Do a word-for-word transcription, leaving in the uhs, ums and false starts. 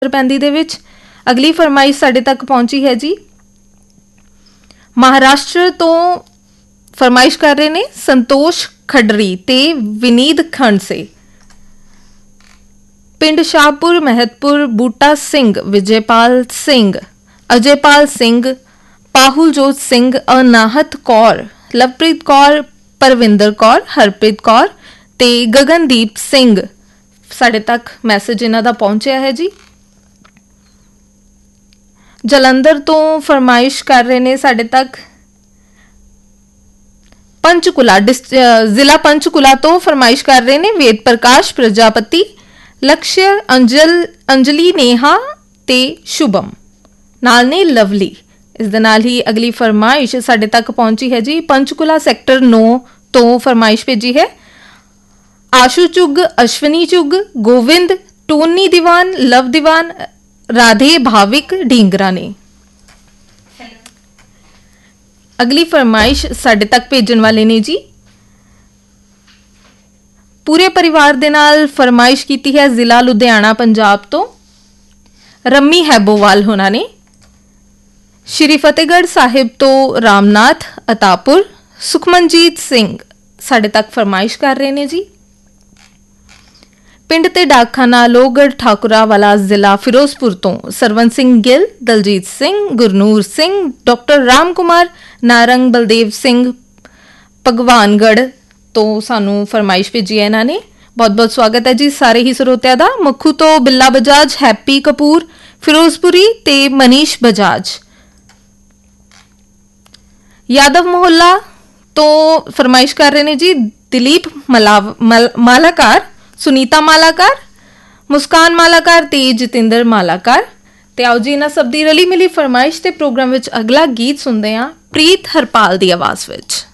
ਪੈਂਦੀ ਦੇ ਵਿੱਚ। ਅਗਲੀ ਫਰਮਾਇਸ਼ ਸਾਡੇ ਤੱਕ ਪਹੁੰਚੀ ਹੈ ਜੀ, ਮਹਾਰਾਸ਼ਟਰ ਤੋਂ ਫਰਮਾਇਸ਼ ਕਰ ਰਹੇ ਨੇ ਸੰਤੋਸ਼ ਖਡਰੀ ਤੇ ਵਿਨੀਤ ਖੰਡਸੇ। ਪਿੰਡ ਸ਼ਾਹਪੁਰ, ਮਹਿਤਪੁਰ, ਬੂਟਾ ਸਿੰਘ, ਵਿਜੇਪਾਲ ਸਿੰਘ, ਅਜੇਪਾਲ ਸਿੰਘ, ਪਾਹੁਲਜੋਤ ਸਿੰਘ, ਅਨਾਹਤ ਕੌਰ, ਲਵਪ੍ਰੀਤ ਕੌਰ, ਪਰਵਿੰਦਰ ਕੌਰ, ਹਰਪ੍ਰੀਤ ਕੌਰ ਤੇ ਗਗਨਦੀਪ ਸਿੰਘ। ਸਾਡੇ ਤੱਕ ਮੈਸੇਜ ਇਹਨਾਂ ਦਾ ਪਹੁੰਚਿਆ ਹੈ ਜੀ। ਜਲੰਧਰ ਤੋਂ ਫਰਮਾਇਸ਼ ਕਰ ਰਹੇ ਨੇ ਸਾਡੇ ਤੱਕ ਪੰਚਕੁਲਾ, ਜ਼ਿਲ੍ਹਾ ਪੰਚਕੁਲਾ ਤੋਂ ਫਰਮਾਇਸ਼ ਕਰ ਰਹੇ ਨੇ ਵੇਦ ਪ੍ਰਕਾਸ਼ ਪ੍ਰਜਾਪਤੀ, ਲਕਸ਼ਯ, ਅੰਜਲ ਅੰਜਲੀ, ਨੇਹਾ ਤੇ ਸ਼ੁਭਮ, ਨਾਲ ਨੇ ਲਵਲੀ। ਇਸ ਦੇ ਨਾਲ ਹੀ ਅਗਲੀ ਫਰਮਾਇਸ਼ ਸਾਡੇ ਤੱਕ ਪਹੁੰਚੀ ਹੈ ਜੀ, ਪੰਚਕੁਲਾ ਸੈਕਟਰ ਨੌ ਤੋਂ ਫਰਮਾਇਸ਼ ਭੇਜੀ ਹੈ ਆਸ਼ੂ ਚੁੱਗ, ਅਸ਼ਵਨੀ ਚੁੱਗ, ਗੋਵਿੰਦ, ਟੋਨੀ ਦੀਵਾਨ, ਲਵ ਦੀਵਾਨ, ਰਾਧੇ ਭਾਵਿਕ ਢੀਂਗਰਾ ਨੇ। ਅਗਲੀ ਫਰਮਾਇਸ਼ ਸਾਡੇ ਤੱਕ ਭੇਜਣ ਵਾਲੇ ਨੇ ਜੀ, ਪੂਰੇ ਪਰਿਵਾਰ ਦੇ ਨਾਲ ਫਰਮਾਇਸ਼ ਕੀਤੀ ਹੈ ਜ਼ਿਲ੍ਹਾ ਲੁਧਿਆਣਾ ਪੰਜਾਬ ਤੋਂ ਰੰਮੀ ਹੈਬੋਵਾਲ ਹੋਣਾ ਨੇ। ਸ਼੍ਰੀ ਫਤਿਹਗੜ੍ਹ ਸਾਹਿਬ ਤੋਂ ਰਾਮਨਾਥ ਅਤਾਪੁਰ, ਸੁਖਮਨਜੀਤ ਸਿੰਘ ਸਾਡੇ ਤੱਕ ਫਰਮਾਇਸ਼ ਕਰ ਰਹੇ ਨੇ ਜੀ। ਪਿੰਡ ਤੇ ਡਾਕਖਾਨਾ ਲੋਹਗੜ੍ਹ ਠਾਕੁਰਾ ਵਾਲਾ ਜ਼ਿਲ੍ਹਾ ਫਿਰੋਜ਼ਪੁਰ ਤੋਂ ਸਰਵਨ ਸਿੰਘ ਗਿੱਲ, ਦਲਜੀਤ ਸਿੰਘ, ਗੁਰਨੂਰ ਸਿੰਘ, ਡਾਕਟਰ ਰਾਮ ਕੁਮਾਰ, ਨਾਰੰਗ ਬਲਦੇਵ ਸਿੰਘ ਭਗਵਾਨਗੜ੍ਹ ਤੋਂ ਸਾਨੂੰ ਫਰਮਾਇਸ਼ ਭੇਜੀ ਹੈ ਇਹਨਾਂ ਨੇ। ਬਹੁਤ ਬਹੁਤ ਸਵਾਗਤ ਹੈ ਜੀ ਸਾਰੇ ਹੀ ਸਰੋਤਿਆਂ ਦਾ। ਮੱਖੂ ਤੋਂ ਬਿੱਲਾ ਬਜਾਜ, ਹੈਪੀ ਕਪੂਰ ਫਿਰੋਜ਼ਪੁਰੀ ਤੇ ਮਨੀਸ਼ ਬਜਾਜ। ਯਾਦਵ ਮੁਹੱਲਾ ਤੋਂ ਫਰਮਾਇਸ਼ ਕਰ ਰਹੇ ਨੇ ਜੀ ਦਿਲੀਪ ਮਾਲਾਕਾਰ, ਸੁਨੀਤਾ ਮਾਲਾਕਾਰ, ਮੁਸਕਾਨ ਮਾਲਾਕਾਰ ਤੇ ਜਤਿੰਦਰ ਮਾਲਾਕਾਰ। ਤੇ ਆਓ ਜੀ ਇਹਨਾਂ ਸਭ ਦੀ ਰਲੀ ਮਿਲੀ ਫਰਮਾਇਸ਼ ਤੇ ਪ੍ਰੋਗਰਾਮ ਵਿੱਚ ਅਗਲਾ ਗੀਤ ਸੁਣਦੇ ਹਾਂ ਪ੍ਰੀਤ ਹਰਪਾਲ ਦੀ ਆਵਾਜ਼ ਵਿੱਚ।